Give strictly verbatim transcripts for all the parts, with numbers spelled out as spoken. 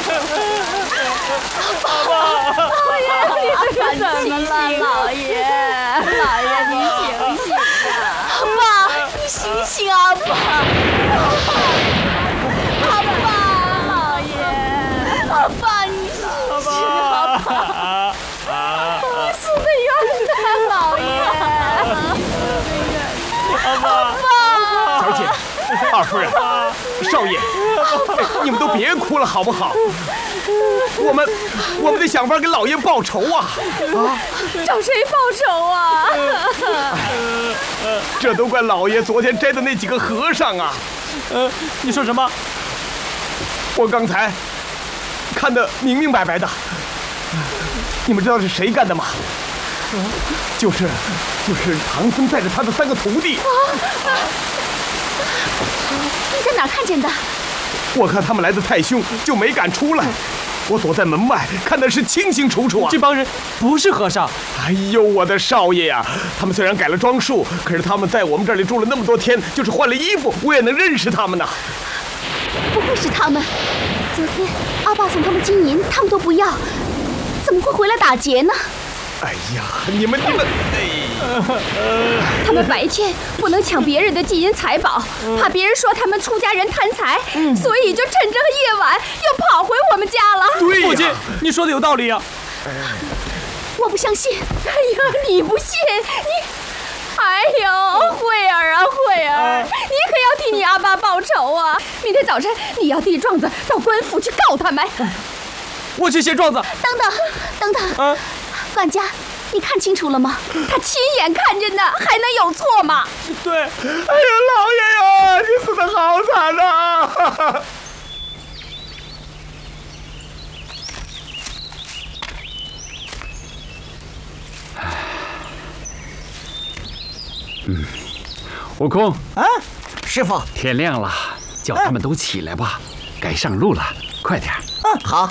老爷，你这是怎么了，老爷？老爷，你醒醒啊！爸，你醒醒啊，爸！阿爸，老爷，阿爸，你醒醒啊，爸！我死得冤呐，老爷！ 阿爸， 小姐，二夫人，少爷，你们都别哭了好不好？我们我们得想法给老爷报仇啊！啊， 找谁报仇啊？ 这都怪老爷昨天摘的那几个和尚啊！ 呃，你说什么？ 我刚才看得明明白白的。你们知道是谁干的吗？就是就是唐僧带着他的三个徒弟。 你在哪儿看见的？ 我看他们来得太凶，就没敢出来。我躲在门外，看的是清清楚楚啊！ 这帮人不是和尚。 哎呦，我的少爷呀！他们虽然改了装束，可是他们在我们这里住了那么多天，就是换了衣服，我也能认识他们呢。 不会是他们？昨天阿爸送他们金银，他们都不要，怎么会回来打劫呢？ 哎呀，你们你们，哎， 他们白天不能抢别人的金银财宝，怕别人说他们出家人贪财，所以就趁这个夜晚又跑回我们家了。 对呀， 父亲，你说的有道理啊。 我不相信。哎呀，你不信你？哎呦，慧儿啊，慧儿，你可要替你阿爸报仇啊！明天早晨你要递状子到官府去告他们。 我去写状子。 等等，等等。 啊， 管家，你看清楚了吗？他亲眼看见的，还能有错吗？ 对。哎呀，老爷呀，你死得好惨呐！ 嗯，悟空啊，师傅， 天亮了，叫他们都起来吧，该上路了，快点。 嗯，好。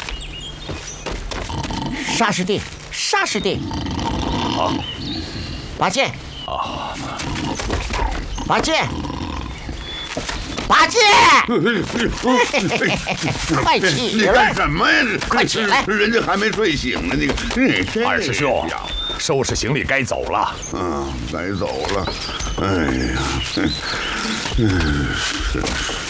沙师弟，沙师弟， 好。 八戒， 啊， 八戒，八戒，快起你来！ 干什么呀？ 快起来！ 人家还没睡醒呢，你个二师兄，收拾行李该走了。 嗯，该走了。哎呀，嗯，是是。